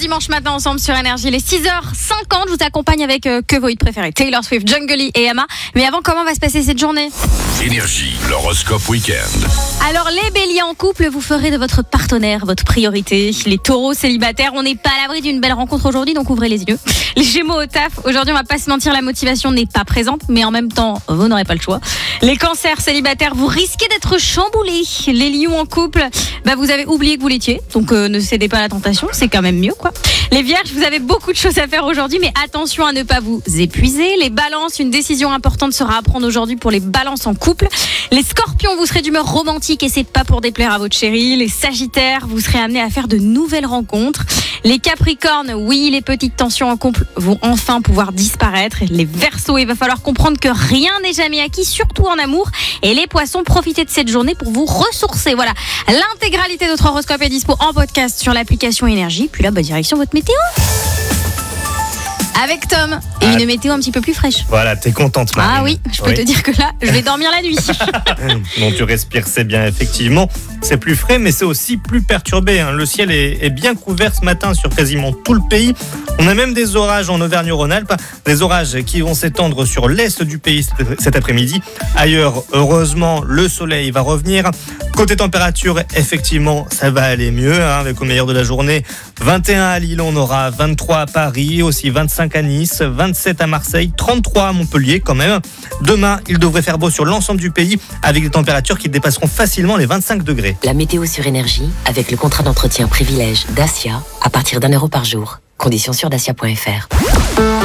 dimanche matin ensemble sur Énergie. Les 6h50, je vous accompagne avec que vos hits préférés. Taylor Swift, Jungly et Emma. Mais avant, comment va se passer cette journée ? Énergie, l'horoscope week-end. Alors les béliers en couple, vous ferez de votre partenaire votre priorité. Les taureaux célibataires, on n'est pas à l'abri d'une belle rencontre aujourd'hui, donc ouvrez les yeux. Les gémeaux au taf, aujourd'hui on va pas se mentir, la motivation n'est pas présente, mais en même temps, vous n'aurez pas le choix. Les cancers célibataires, vous risquez d'être chamboulés. Les lions en couple, vous avez oublié que vous l'étiez, donc ne cédez pas à la tentation, c'est quand même mieux quoi. Les vierges, vous avez beaucoup de choses à faire aujourd'hui, mais attention à ne pas vous épuiser. Les balances, une décision importante sera à prendre aujourd'hui pour les balances en couple. Les scorpions, vous serez d'humeur romantique et c'est pas pour déplaire à votre chérie. Les sagittaires, vous serez amenés à faire de nouvelles rencontres. Les capricornes, oui, les petites tensions en couple vont enfin pouvoir disparaître. Les verseaux, il va falloir comprendre que rien n'est jamais acquis, surtout en amour. Et les poissons, profitez de cette journée pour vous ressourcer. Voilà, l'intégralité de notre horoscope est dispo en podcast sur l'application Énergie. Puis là, direction votre météo. Avec Tom et une météo un petit peu plus fraîche. Voilà, t'es contente, Marine. Ah oui, je peux te dire que là, je vais dormir la nuit. Non, tu respires, c'est bien, effectivement. C'est plus frais, mais c'est aussi plus perturbé. Le ciel est bien couvert ce matin sur quasiment tout le pays. On a même des orages en Auvergne-Rhône-Alpes. Des orages qui vont s'étendre sur l'est du pays cet après-midi. Ailleurs, heureusement, le soleil va revenir. Côté température, effectivement, ça va aller mieux. Avec au meilleur de la journée, 21 à Lille, on aura 23 à Paris, aussi 25 à Nice, 27 à Marseille, 33 à Montpellier quand même. Demain, il devrait faire beau sur l'ensemble du pays avec des températures qui dépasseront facilement les 25 degrés. La météo sur Énergie avec le contrat d'entretien privilège Dacia à partir d'€1 par jour. Conditions sur dacia.fr.